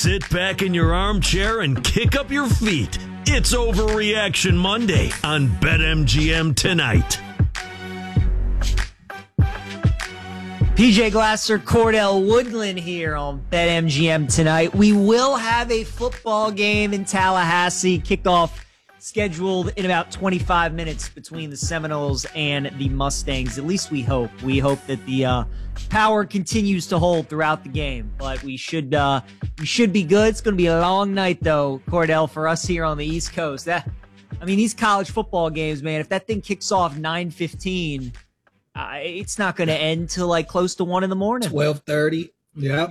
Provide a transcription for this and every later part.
Sit back in your armchair and kick up your feet. It's Overreaction Monday on BetMGM tonight. PJ Glasser, Cordell Woodland here on BetMGM tonight. We will have a football game in Tallahassee. Kickoff scheduled in about 25 minutes between the Seminoles and the Mustangs. At least we hope. We hope that the power continues to hold throughout the game. But we should be good. It's going to be a long night, though, Cordell, for us here on the East Coast. These college football games, man, if that thing kicks off 9:15, it's not going to end till like close to 1 in the morning. 12:30. Yeah.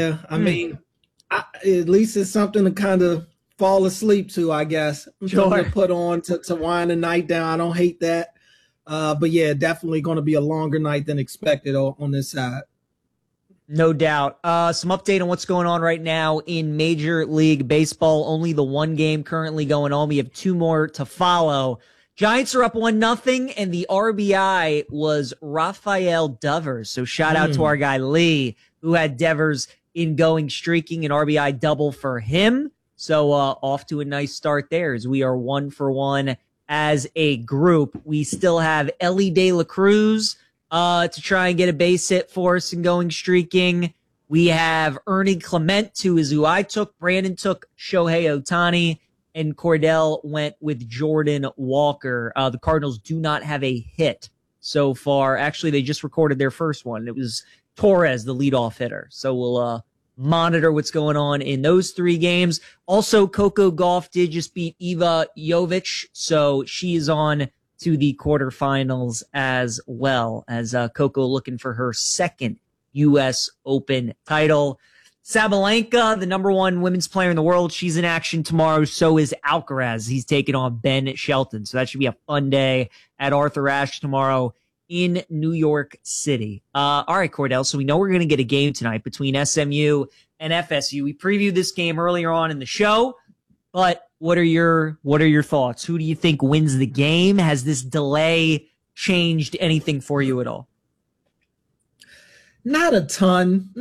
At least it's something to kind of fall asleep to, I guess. Something to put on to wind the night down. I don't hate that. But yeah, definitely going to be a longer night than expected on this side. No doubt. Some update on what's going on right now in Major League Baseball. Only the one game currently going on. We have 2 more to follow. Giants are up 1-0, and the RBI was Rafael Devers. So shout out to our guy Lee, who had Devers in going streaking, an RBI double for him. So off to a nice start there as we are 1 for 1 as a group. We still have Elly De La Cruz to try and get a base hit for us in going streaking. We have Ernie Clement, who I took. Brandon took Shohei Ohtani, and Cordell went with Jordan Walker. The Cardinals do not have a hit so far. Actually, they just recorded their first one. It was Torres, the leadoff hitter. So we'll monitor what's going on in those 3 games. Also, Coco Gauff did just beat Eva Jovic, so she is on to the quarterfinals as well, as Coco looking for her second U.S. Open title. Sabalenka, the number 1 women's player in the world, she's in action tomorrow. So is Alcaraz. He's taking on Ben Shelton. So that should be a fun day at Arthur Ashe tomorrow in New York City. All right, Cordell. So we know we're going to get a game tonight between SMU and FSU. We previewed this game earlier on in the show, but what are your thoughts? Who do you think wins the game? Has this delay changed anything for you at all? Not a ton.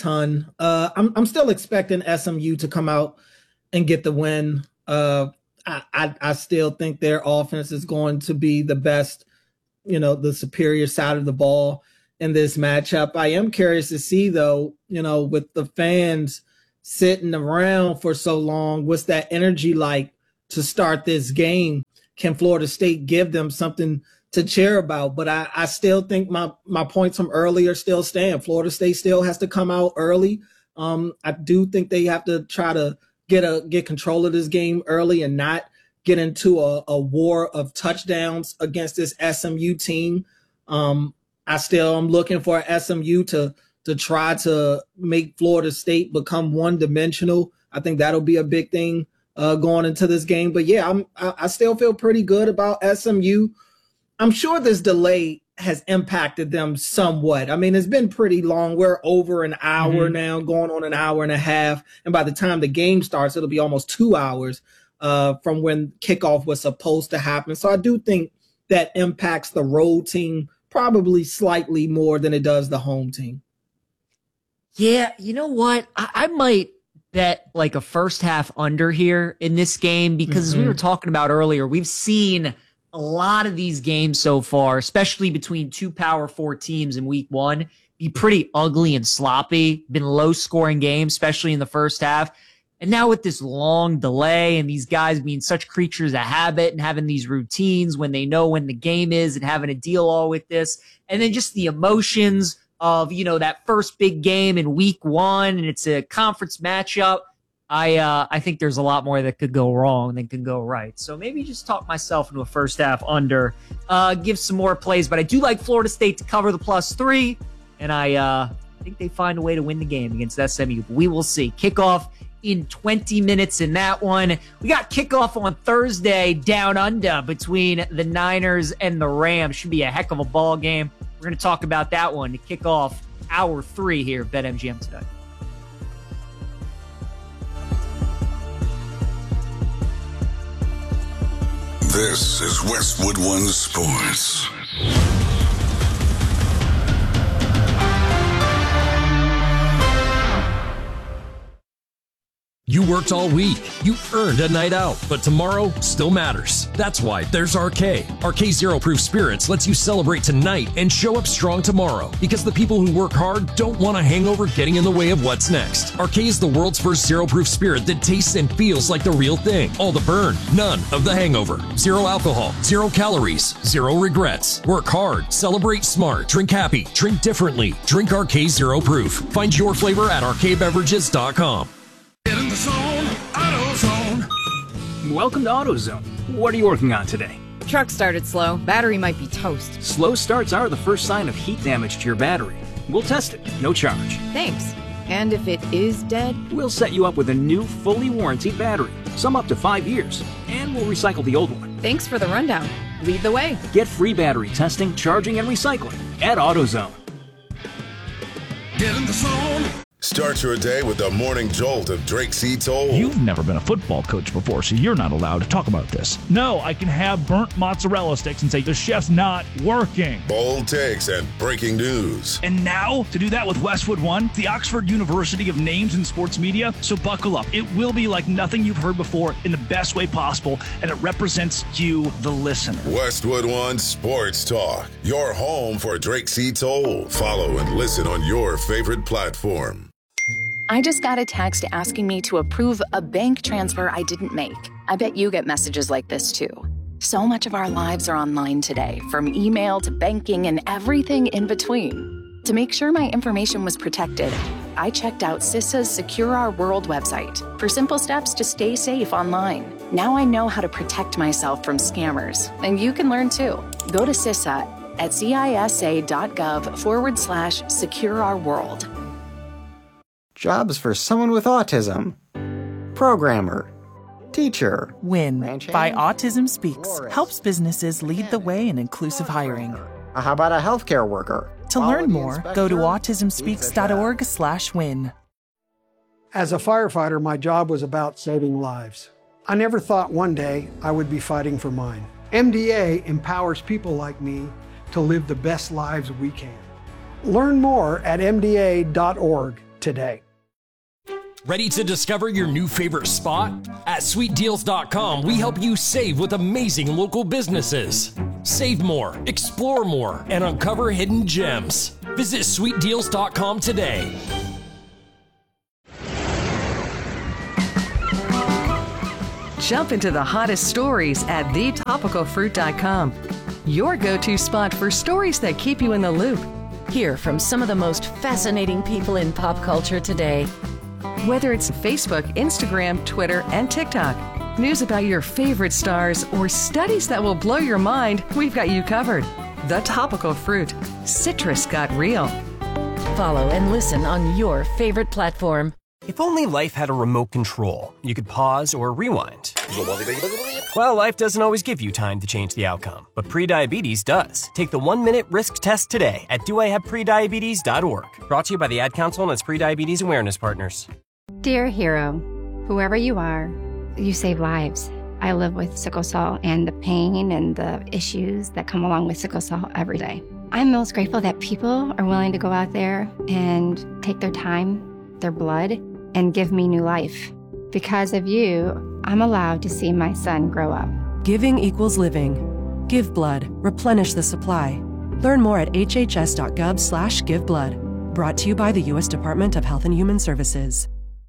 I'm still expecting SMU to come out and get the win. I still think their offense is going to be the best, the superior side of the ball in this matchup. I am curious to see, though, with the fans sitting around for so long, what's that energy like to start this game? Can Florida State give them something to cheer about? But I still think my points from earlier still stand. Florida State still has to come out early. I do think they have to try to get control of this game early and not get into a war of touchdowns against this SMU team. I'm looking for SMU to try to make Florida State become one-dimensional. I think that'll be a big thing going into this game. But yeah, I still feel pretty good about SMU. I'm sure this delay has impacted them somewhat. It's been pretty long. We're over an hour now, going on an hour and a half. And by the time the game starts, it'll be almost 2 hours from when kickoff was supposed to happen. So I do think that impacts the road team probably slightly more than it does the home team. Yeah, you know what? I might bet like a first half under here in this game because as we were talking about earlier, we've seen a lot of these games so far, especially between 2 Power 4 teams in week 1, be pretty ugly and sloppy, been low-scoring games, especially in the first half. And now with this long delay and these guys being such creatures of habit and having these routines when they know when the game is and having to deal all with this, and then just the emotions of, that first big game in week 1, and it's a conference matchup. I think there's a lot more that could go wrong than could go right. So maybe just talk myself into a first half under, give some more plays. But I do like Florida State to cover the +3, and I think they find a way to win the game against SMU. But we will see. Kickoff in 20 minutes in that one. We got kickoff on Thursday down under between the Niners and the Rams. Should be a heck of a ball game. We're going to talk about that one to kick off hour 3 here at BetMGM tonight. This is Westwood One Sports. You worked all week. You earned a night out, but tomorrow still matters. That's why there's RK. RK Zero Proof Spirits lets you celebrate tonight and show up strong tomorrow, because the people who work hard don't want a hangover getting in the way of what's next. RK is the world's first zero proof spirit that tastes and feels like the real thing. All the burn, none of the hangover. Zero alcohol, 0 calories, 0 regrets. Work hard, celebrate smart, drink happy, drink differently. Drink RK Zero Proof. Find your flavor at rkbeverages.com. Get in the zone, AutoZone. Welcome to AutoZone. What are you working on today? Truck started slow. Battery might be toast. Slow starts are the first sign of heat damage to your battery. We'll test it, no charge. Thanks. And if it is dead? We'll set you up with a new, fully warranted battery, some up to 5 years, and we'll recycle the old one. Thanks for the rundown. Lead the way. Get free battery testing, charging, and recycling at AutoZone. Get in the zone. Start your day with the morning jolt of Drake C. Toll. You've never been a football coach before, so you're not allowed to talk about this. No, I can have burnt mozzarella sticks and say the chef's not working. Bold takes and breaking news. And now, to do that with Westwood One, the Oxford University of names in sports media, so buckle up. It will be like nothing you've heard before in the best way possible, and it represents you, the listener. Westwood One Sports Talk, your home for Drake C. Toll. Follow and listen on your favorite platform. I just got a text asking me to approve a bank transfer I didn't make. I bet you get messages like this too. So much of our lives are online today, from email to banking and everything in between. To make sure my information was protected, I checked out CISA's Secure Our World website for simple steps to stay safe online. Now I know how to protect myself from scammers, and you can learn too. Go to CISA at cisa.gov/Secure Our World. Jobs for someone with autism. Programmer. Teacher. WIN by Autism Speaks helps businesses lead the way in inclusive hiring. How about a healthcare worker? To learn more, go to autismspeaks.org/win. As a firefighter, my job was about saving lives. I never thought one day I would be fighting for mine. MDA empowers people like me to live the best lives we can. Learn more at mda.org today. Ready to discover your new favorite spot? At sweetdeals.com, we help you save with amazing local businesses. Save more, explore more, and uncover hidden gems. Visit sweetdeals.com today. Jump into the hottest stories at thetopicalfruit.com. Your go-to spot for stories that keep you in the loop. Hear from some of the most fascinating people in pop culture today. Whether it's Facebook, Instagram, Twitter, and TikTok, news about your favorite stars, or studies that will blow your mind, we've got you covered. The Topical Fruit. Citrus got real. Follow and listen on your favorite platform. If only life had a remote control, you could pause or rewind. Well, life doesn't always give you time to change the outcome, but prediabetes does. Take the 1-minute risk test today at doihaveprediabetes.org. Brought to you by the Ad Council and its prediabetes awareness partners. Dear hero, whoever you are, you save lives. I live with sickle cell and the pain and the issues that come along with sickle cell every day. I'm most grateful that people are willing to go out there and take their time, their blood, and give me new life. Because of you, I'm allowed to see my son grow up. Giving equals living. Give blood. Replenish the supply. Learn more at hhs.gov/giveblood. Brought to you by the U.S. Department of Health and Human Services.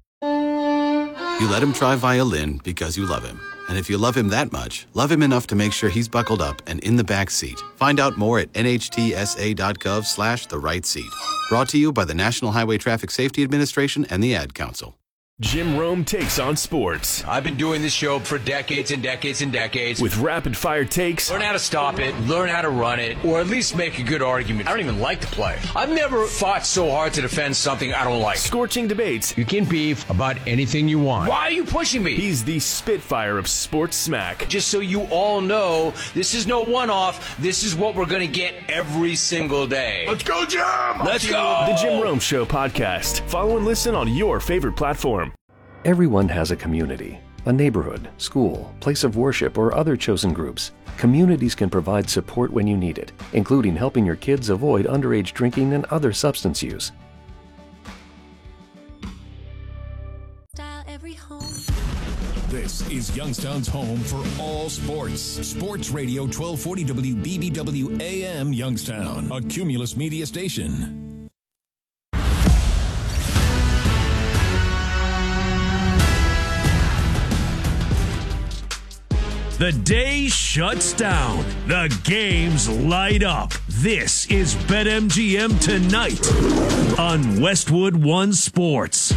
You let him try violin because you love him. And if you love him that much, love him enough to make sure he's buckled up and in the back seat. Find out more at nhtsa.gov/the right seat. Brought to you by the National Highway Traffic Safety Administration and the Ad Council. Jim Rome takes on sports. I've been doing this show for decades and decades and decades. With rapid fire takes. Learn how to stop it, learn how to run it, or at least make a good argument. I don't even like to play. I've never fought so hard to defend something I don't like. Scorching debates. You can beef about anything you want. Why are you pushing me? He's the Spitfire of sports smack. Just so you all know, this is no one-off. This is what we're going to get every single day. Let's go, Jim! Let's go! The Jim Rome Show podcast. Follow and listen on your favorite platform. Everyone has a community, a neighborhood, school, place of worship, or other chosen groups. Communities can provide support when you need it, including helping your kids avoid underage drinking and other substance use. every home. This is Youngstown's home for all sports. Sports Radio 1240 WBBW AM Youngstown, a Cumulus media station. The day shuts down. The games light up. This is BetMGM Tonight on Westwood One Sports.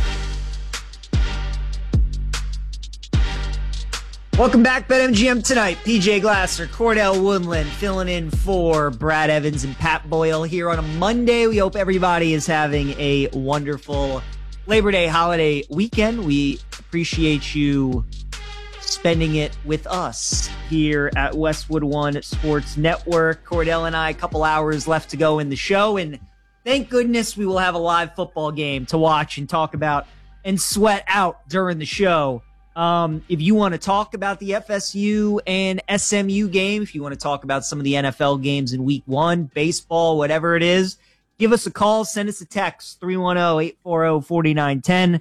Welcome back, BetMGM Tonight. PJ Glasser, Cordell Woodland filling in for Brad Evans and Pat Boyle here on a Monday. We hope everybody is having a wonderful Labor Day holiday weekend. We appreciate you spending it with us here at Westwood One Sports Network. Cordell and I, a couple hours left to go in the show, and thank goodness we will have a live football game to watch and talk about and sweat out during the show. If you want to talk about the FSU and SMU game, if you want to talk about some of the NFL games in week 1, baseball, whatever it is, give us a call, send us a text, 310-840-4910,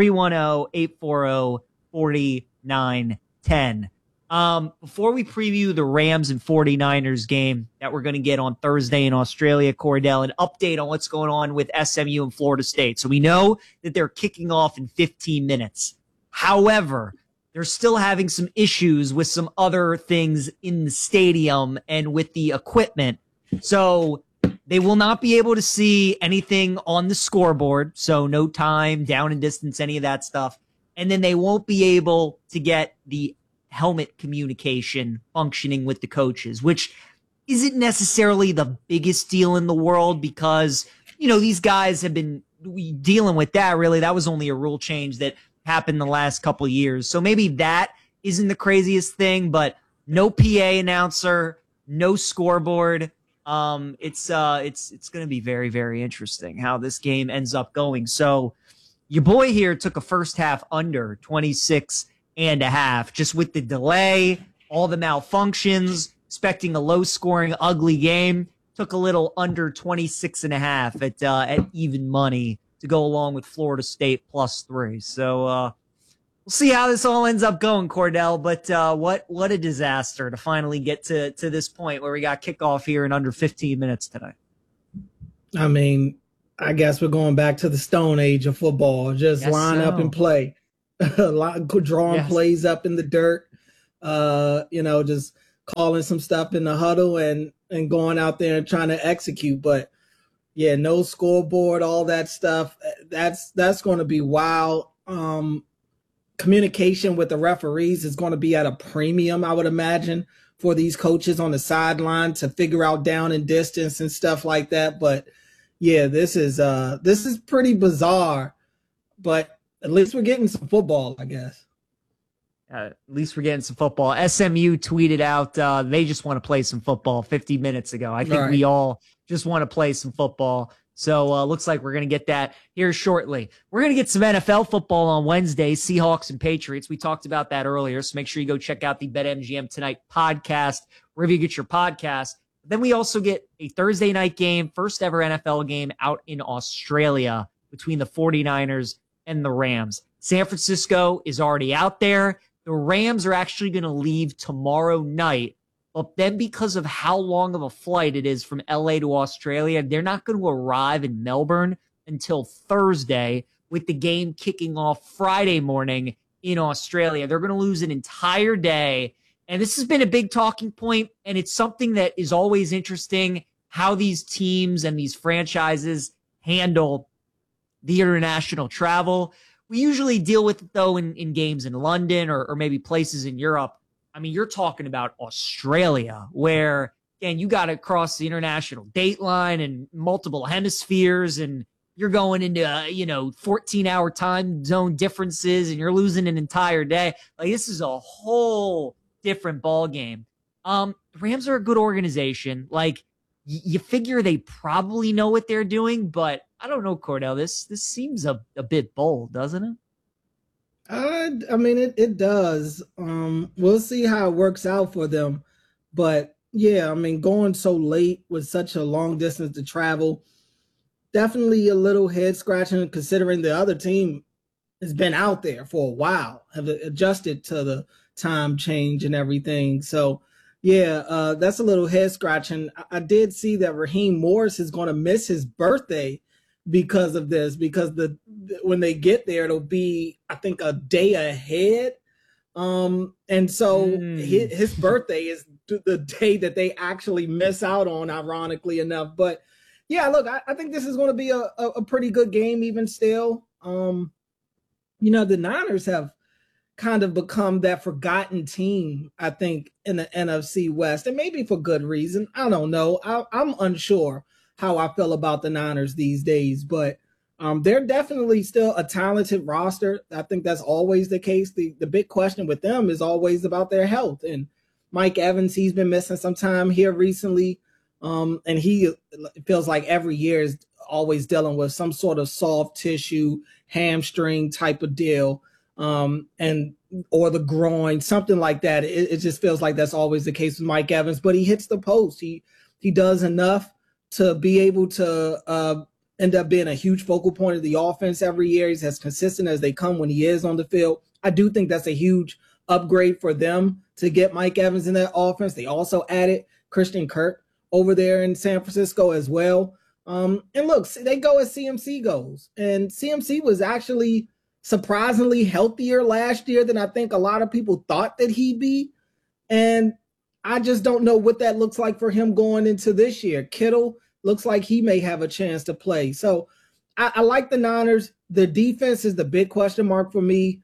310-840-4910. 9-10. Before we preview the Rams and 49ers game that we're going to get on Thursday in Australia, Cordell, an update on what's going on with SMU and Florida State. So we know that they're kicking off in 15 minutes. However, they're still having some issues with some other things in the stadium and with the equipment. So they will not be able to see anything on the scoreboard. So no time, down and distance, any of that stuff. And then they won't be able to get the helmet communication functioning with the coaches, which isn't necessarily the biggest deal in the world because, you know, these guys have been dealing with that. Really, that was only a rule change that happened the last couple of years. So maybe that isn't the craziest thing, but no PA announcer, no scoreboard. It's going to be very, very interesting how this game ends up going. So your boy here took a first half under 26.5, just with the delay, all the malfunctions, expecting a low scoring, ugly game. Took a little under 26.5 at even money to go along with Florida State +3. So we'll see how this all ends up going, Cordell. But what a disaster to finally get to this point where we got kickoff here in under 15 minutes today. I mean, I guess we're going back to the Stone Age of football. Just line up and play. Drawing plays up in the dirt, just calling some stuff in the huddle and going out there and trying to execute. But, yeah, no scoreboard, all that stuff. That's going to be wild. Communication with the referees is going to be at a premium, I would imagine, for these coaches on the sideline to figure out down and distance and stuff like that. But, yeah, this is pretty bizarre, but at least we're getting some football, I guess. At least we're getting some football. SMU tweeted out they just want to play some football 50 minutes ago. I think we all just want to play some football. So looks like we're going to get that here shortly. We're going to get some NFL football on Wednesday, Seahawks and Patriots. We talked about that earlier, so make sure you go check out the BetMGM Tonight podcast, wherever you get your podcast. Then we also get a Thursday night game, first ever NFL game out in Australia between the 49ers and the Rams. San Francisco is already out there. The Rams are actually going to leave tomorrow night. But then because of how long of a flight it is from LA to Australia, they're not going to arrive in Melbourne until Thursday, with the game kicking off Friday morning in Australia. They're going to lose an entire day. And this has been a big talking point, and it's something that is always interesting, how these teams and these franchises handle the international travel. We usually deal with it, though, in games in London or maybe places in Europe. I mean, you're talking about Australia, where, again, you got to cross the international date line and multiple hemispheres, and you're going into, 14-hour time zone differences, and you're losing an entire day. Like, this is a whole different ball game. The Rams are a good organization. Like, you figure they probably know what they're doing, but I don't know, Cordell. This seems a bit bold, doesn't it? I mean, it does. We'll see how it works out for them. But, yeah, I mean, going so late with such a long distance to travel, definitely a little head-scratching considering the other team has been out there for a while, have adjusted to the time change and everything. So, yeah, that's a little head scratching. I did see that Raheem Morris is going to miss his birthday because of this, because when they get there, it'll be, I think, a day ahead. And so his birthday is the day that they actually miss out on, ironically enough. But yeah, look, I think this is going to be a pretty good game even still. The Niners have kind of become that forgotten team, I think, in the NFC West, and maybe for good reason. I don't know. I'm unsure how I feel about the Niners these days, but they're definitely still a talented roster. I think that's always the case. The big question with them is always about their health. And Mike Evans, he's been missing some time here recently. And he feels like every year is always dealing with some sort of soft tissue, hamstring type of deal, or the groin, something like that. It just feels like that's always the case with Mike Evans, but he hits the post. He does enough to be able to end up being a huge focal point of the offense every year. He's as consistent as they come when he is on the field. I do think that's a huge upgrade for them to get Mike Evans in that offense. They also added Christian Kirk over there in San Francisco as well. And look, they go as CMC goes. And CMC was actually surprisingly healthier last year than I think a lot of people thought that he'd be. And I just don't know what that looks like for him going into this year. Kittle looks like he may have a chance to play. So I like the Niners. The defense is the big question mark for me.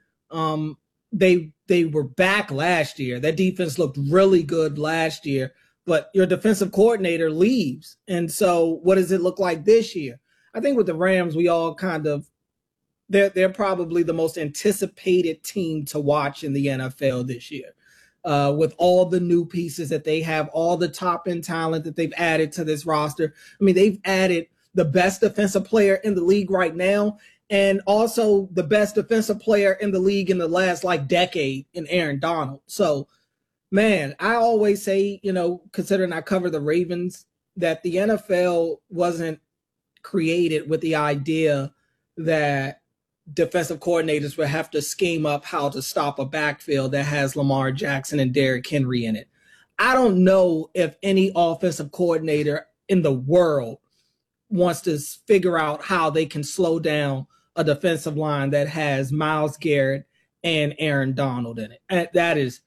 They were back last year. That defense looked really good last year, but your defensive coordinator leaves. And so what does it look like this year? I think with the Rams, we all kind of, they're probably the most anticipated team to watch in the NFL this year. With all the new pieces that they have, all the top-end talent that they've added to this roster. I mean, they've added the best defensive player in the league right now, and also the best defensive player in the league in the last, decade in Aaron Donald. So, man, I always say, considering I cover the Ravens, that the NFL wasn't created with the idea that defensive coordinators will have to scheme up how to stop a backfield that has Lamar Jackson and Derrick Henry in it. I don't know if any offensive coordinator in the world wants to figure out how they can slow down a defensive line that has Myles Garrett and Aaron Donald in it. And that is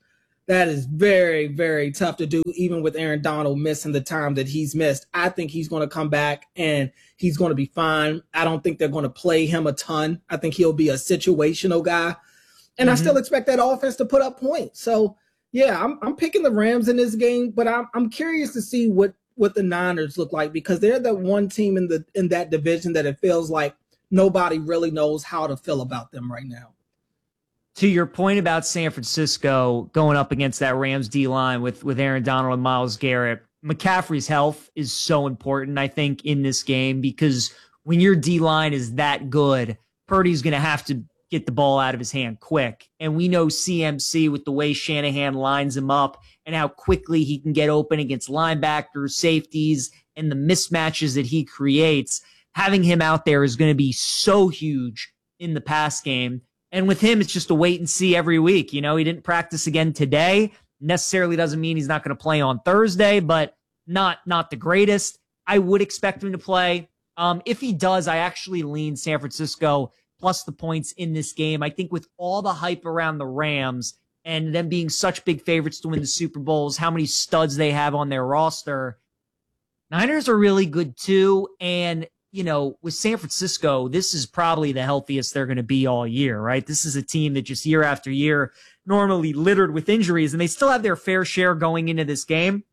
very, very tough to do, even with Aaron Donald missing the time that he's missed. I think he's going to come back and he's going to be fine. I don't think they're going to play him a ton. I think he'll be a situational guy. And I still expect that offense to put up points. So, yeah, I'm picking the Rams in this game, but I'm curious to see what the Niners look like, because they're the one team in that division that it feels like nobody really knows how to feel about them right now. To your point about San Francisco going up against that Rams D-line with Aaron Donald and Myles Garrett, McCaffrey's health is so important, I think, in this game, because when your D-line is that good, Purdy's going to have to get the ball out of his hand quick. And we know CMC, with the way Shanahan lines him up and how quickly he can get open against linebackers, safeties, and the mismatches that he creates, having him out there is going to be so huge in the pass game. And with him, it's just a wait and see every week. He didn't practice again today. Necessarily doesn't mean he's not going to play on Thursday, but not the greatest. I would expect him to play. If he does, I actually lean San Francisco plus the points in this game. I think with all the hype around the Rams and them being such big favorites to win the Super Bowls, how many studs they have on their roster, Niners are really good too. And with San Francisco, this is probably the healthiest they're going to be all year, right? This is a team that just year after year normally littered with injuries, and they still have their fair share going into this game,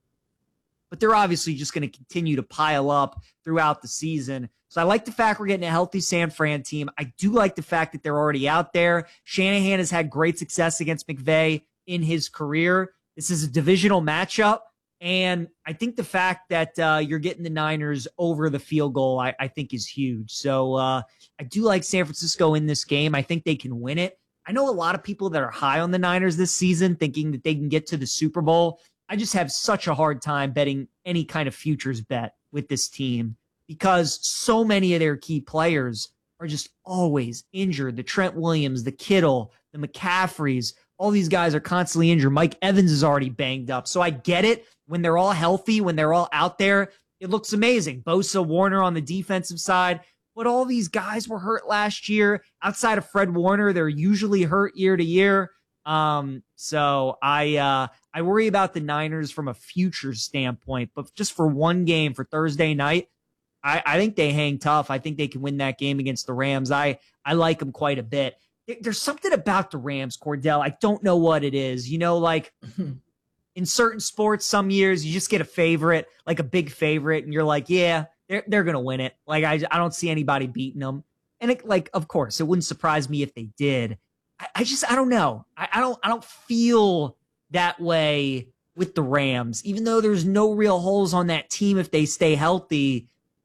but they're obviously just going to continue to pile up throughout the season. So I like the fact we're getting a healthy San Fran team. I do like the fact that they're already out there. Shanahan has had great success against McVay in his career. This is a divisional matchup. And I think the fact that you're getting the Niners over the field goal, I think is huge. So I do like San Francisco in this game. I think they can win it. I know a lot of people that are high on the Niners this season thinking that they can get to the Super Bowl. I just have such a hard time betting any kind of futures bet with this team because so many of their key players are just always injured. The Trent Williams, the Kittle, the McCaffreys, all these guys are constantly injured. Mike Evans is already banged up. So I get it. When they're all healthy, when they're all out there, it looks amazing. Bosa, Warner on the defensive side. But all these guys were hurt last year. Outside of Fred Warner, they're usually hurt year to year. So I worry about the Niners from a future standpoint. But just for one game for Thursday night, I think they hang tough. I think they can win that game against the Rams. I like them quite a bit. There's something about the Rams, Cordell. I don't know what it is. You know, like in certain sports, some years you just get a favorite, like a big favorite, and you're like, yeah, they're going to win it. Like, I don't see anybody beating them. And of course, it wouldn't surprise me if they did. I don't know. I don't feel that way with the Rams, even though there's no real holes on that team if they stay healthy.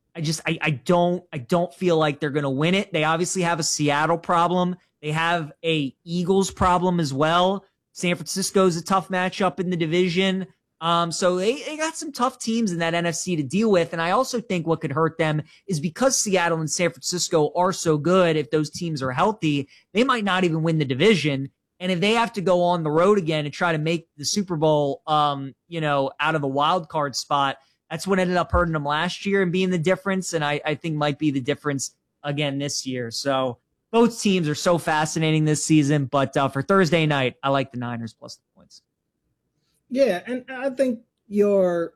I don't feel like they're going to win it. They obviously have a Seattle problem. They have a Eagles problem as well. San Francisco's a tough matchup in the division. So they got some tough teams in that NFC to deal with. And I also think what could hurt them is because Seattle and San Francisco are so good, if those teams are healthy, they might not even win the division. And if they have to go on the road again and try to make the Super Bowl, out of the wild card spot, that's what ended up hurting them last year and being the difference. And I think might be the difference again this year. So both teams are so fascinating this season. But for Thursday night, I like the Niners plus the points. Yeah, and I think your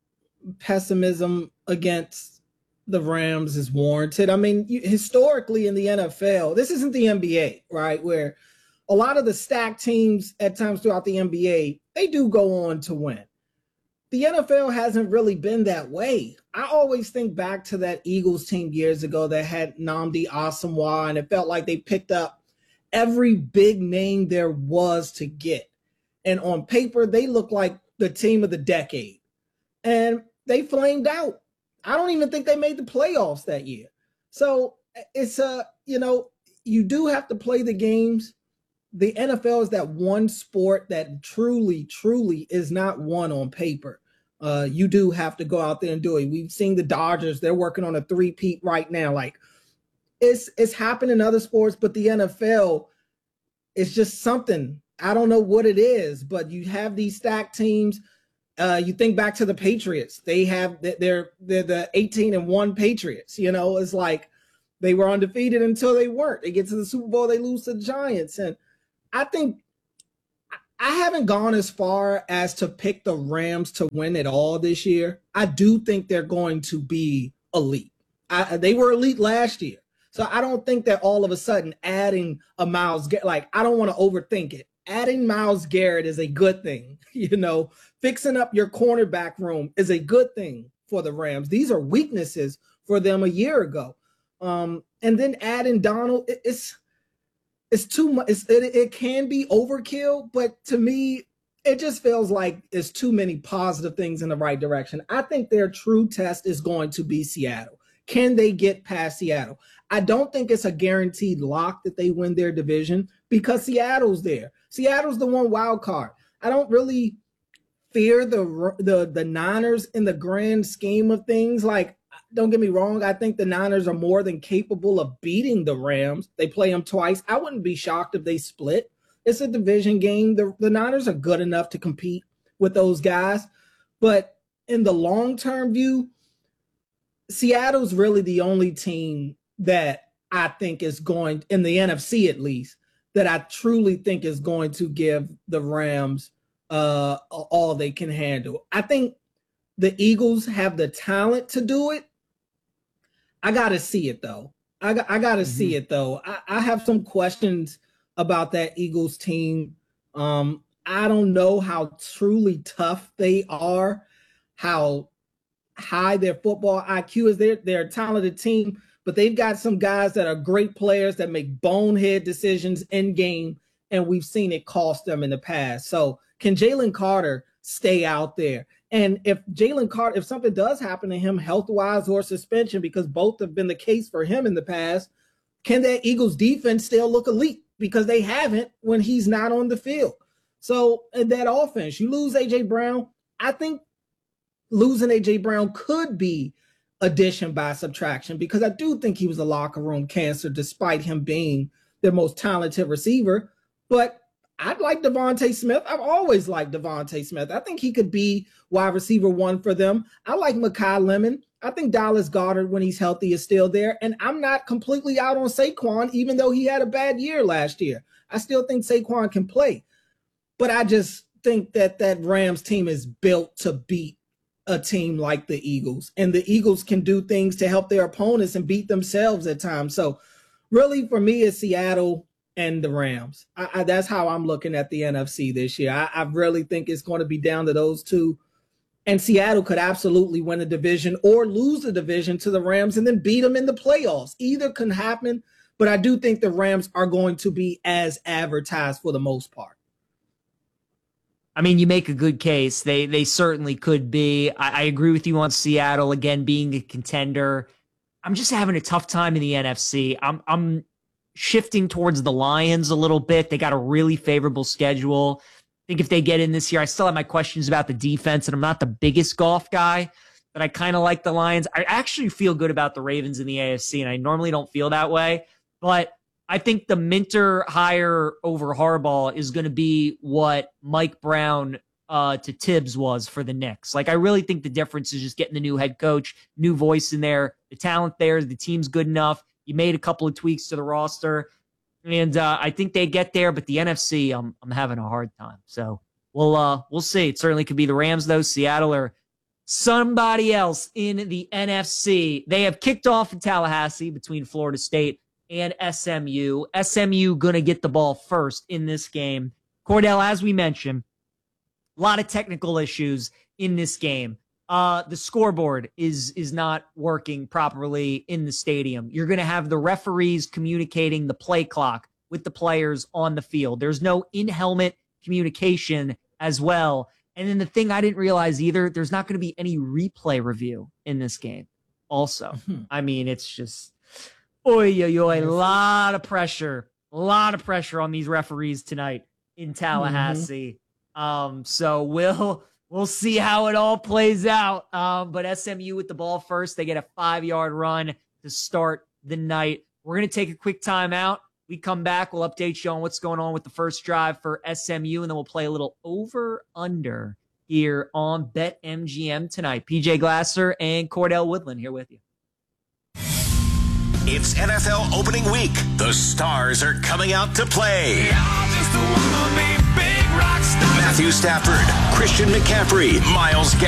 pessimism against the Rams is warranted. I mean, historically in the NFL, this isn't the NBA, right, where a lot of the stacked teams at times throughout the NBA, they do go on to win. The NFL hasn't really been that way. I always think back to that Eagles team years ago that had Nnamdi Asomugha, and it felt like they picked up every big name there was to get. And on paper, they look like the team of the decade. And they flamed out. I don't even think they made the playoffs that year. So it's you do have to play the games. The NFL is that one sport that truly, truly is not one on paper. You do have to go out there and do it. We've seen the Dodgers. They're working on a three-peat right now. Like it's happened in other sports, but the NFL is just something. I don't know what it is, but you have these stacked teams. You think back to the Patriots. They're the 18-1 Patriots. You know, it's like they were undefeated until they weren't. They get to the Super Bowl, they lose to the Giants. And I think I haven't gone as far as to pick the Rams to win it all this year. I do think they're going to be elite. They were elite last year. So I don't think that all of a sudden adding a Myles Garrett, I don't want to overthink it. Adding Myles Garrett is a good thing. Fixing up your cornerback room is a good thing for the Rams. These are weaknesses for them a year ago. And then adding Donald, it's too much. It can be overkill, but to me, it just feels like it's too many positive things in the right direction. I think their true test is going to be Seattle. Can they get past Seattle? I don't think it's a guaranteed lock that they win their division because Seattle's there. Seattle's the one wild card. I don't really fear the Niners in the grand scheme of things. Don't get me wrong. I think the Niners are more than capable of beating the Rams. They play them twice. I wouldn't be shocked if they split. It's a division game. The Niners are good enough to compete with those guys. But in the long-term view, Seattle's really the only team that I think is going, in the NFC at least, that I truly think is going to give the Rams all they can handle. I think the Eagles have the talent to do it. I got to see it, though. I got to see it, though. I have some questions about that Eagles team. I don't know how truly tough they are, how high their football IQ is. They're a talented team, but they've got some guys that are great players that make bonehead decisions in game, and we've seen it cost them in the past. So can Jalen Carter stay out there? And if Jalen Carter, if something does happen to him health-wise or suspension, because both have been the case for him in the past, can that Eagles defense still look elite? Because they haven't when he's not on the field. So in that offense, you lose A.J. Brown. I think losing A.J. Brown could be addition by subtraction, because I do think he was a locker room cancer despite him being their most talented receiver. But I'd like Devontae Smith. I've always liked Devontae Smith. I think he could be wide receiver 1 for them. I like Mekhi Lemon. I think Dallas Goedert, when he's healthy, is still there. And I'm not completely out on Saquon, even though he had a bad year last year. I still think Saquon can play. But I just think that that Rams team is built to beat a team like the Eagles. And the Eagles can do things to help their opponents and beat themselves at times. So really, for me, it's Seattle and the Rams. That's how I'm looking at the NFC this year. I really think it's going to be down to those two. And Seattle could absolutely win a division or lose the division to the Rams and then beat them in the playoffs. Either can happen, but I do think the Rams are going to be as advertised for the most part. I mean, you make a good case. They certainly could be. I agree with you on Seattle, again, being a contender. I'm just having a tough time in the NFC. I'm shifting towards the Lions a little bit. They got a really favorable schedule. I think if they get in this year, I still have my questions about the defense, and I'm not the biggest golf guy, but I kind of like the Lions. I actually feel good about the Ravens in the AFC, and I normally don't feel that way, but I think the Minter hire over Harbaugh is going to be what Mike Brown to Tibbs was for the Knicks. Like, I really think the difference is just getting the new head coach, new voice in there, the talent there, the team's good enough. You made a couple of tweaks to the roster. And I think they get there, but the NFC, I'm having a hard time. So we'll see. It certainly could be the Rams, though, Seattle, or somebody else in the NFC. They have kicked off in Tallahassee between Florida State and SMU. SMU going to get the ball first in this game. Cordell, as we mentioned, a lot of technical issues in this game. The scoreboard is not working properly in the stadium. You're going to have the referees communicating the play clock with the players on the field. There's no in-helmet communication as well. And then the thing I didn't realize either, there's not going to be any replay review in this game also. I mean, it's just, a lot of pressure on these referees tonight in Tallahassee. So we'll see how it all plays out. But SMU with the ball first. They get a 5-yard run to start the night. We're going to take a quick timeout. We come back. We'll update you on what's going on with the first drive for SMU, and then we'll play a little over-under here on BetMGM tonight. PJ Glasser and Cordell Woodland here with you. It's NFL opening week. The stars are coming out to play. Matthew Stafford, Christian McCaffrey, Myles Garrett.